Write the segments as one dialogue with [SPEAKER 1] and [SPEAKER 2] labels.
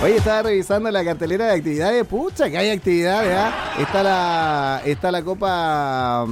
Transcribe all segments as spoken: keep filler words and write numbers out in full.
[SPEAKER 1] Oye, estaba revisando la cartelera de actividades. Pucha, que hay actividades, ¿ah? Está la, está la Copa,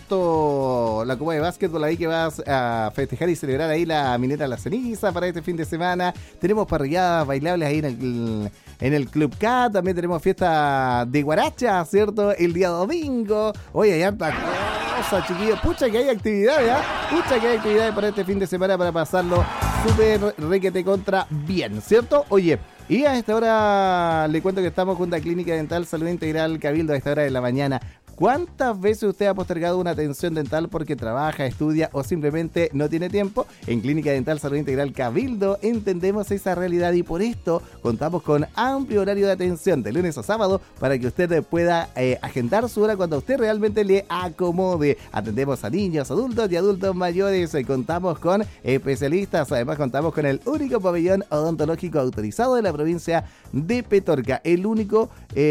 [SPEAKER 1] ¿cierto? La Copa de Básquetbol ahí que vas a festejar y celebrar ahí la Minera La Ceniza para este fin de semana. Tenemos parrilladas bailables ahí en el, en el Club K. También tenemos fiesta de guaracha, ¿cierto? El día domingo. Oye, hay harta cosa, chiquillos. Pucha, que hay actividades, ¿ah? Pucha, que hay actividades para este fin de semana para pasarlo súper requete contra bien, ¿cierto? Oye, y a esta hora le cuento que estamos junto a Clínica Dental Salud Integral Cabildo a esta hora de la mañana. ¿Cuántas veces usted ha postergado una atención dental porque trabaja, estudia o simplemente no tiene tiempo? En Clínica Dental Salud Integral Cabildo entendemos esa realidad y por esto contamos con amplio horario de atención de lunes a sábado para que usted pueda eh, agendar su hora cuando a usted realmente le acomode. Atendemos a niños, adultos y adultos mayores. Eh, contamos con especialistas. Además contamos con el único pabellón odontológico autorizado de la provincia de Petorca. El único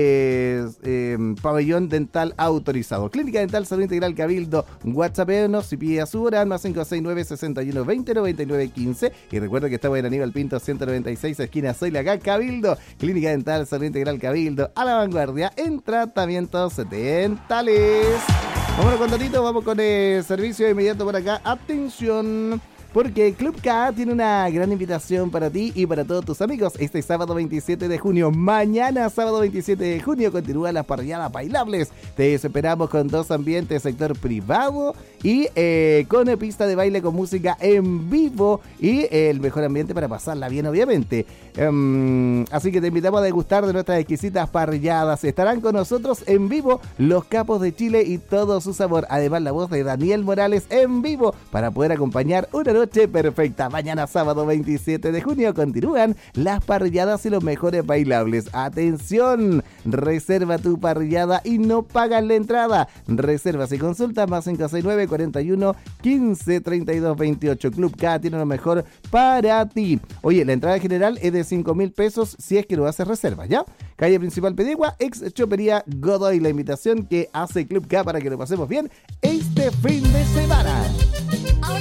[SPEAKER 1] eh, eh, pabellón dental autorizado. autorizado. Clínica Dental Salud Integral Cabildo. WhatsApp si pide a su hora, más cinco seis nueve, seis uno, veinte, noventa y nueve quince. Y recuerda que estamos en Aníbal Pinto ciento noventa y seis, esquina Zoila, acá Cabildo. Clínica Dental Salud Integral Cabildo, a la vanguardia en tratamientos dentales. Vámonos con Tatito, vamos con el servicio inmediato por acá. Atención, porque Club K tiene una gran invitación para ti y para todos tus amigos. Este sábado veintisiete de junio, mañana sábado veintisiete de junio, continúan las parrilladas bailables. Te esperamos con dos ambientes, sector privado y eh, con pista de baile con música en vivo y eh, el mejor ambiente para pasarla bien, obviamente. Um, así que te invitamos a degustar de nuestras exquisitas parrilladas. Estarán con nosotros en vivo los capos de Chile y todo su sabor. Además, la voz de Daniel Morales en vivo para poder acompañar una noche perfecta. Mañana sábado veintisiete de junio continúan las parrilladas y los mejores bailables. Atención, reserva tu parrillada y no pagas la entrada. Reservas y consultas más cinco seis nueve, cuarenta y uno, quince, treinta y dos, veintiocho. Club K tiene lo mejor para ti. Oye, la entrada general es de cinco mil pesos si es que lo haces reserva, ¿ya? Calle Principal Pedegua, ex Chopería Godoy. La invitación que hace Club K para que lo pasemos bien este fin de semana.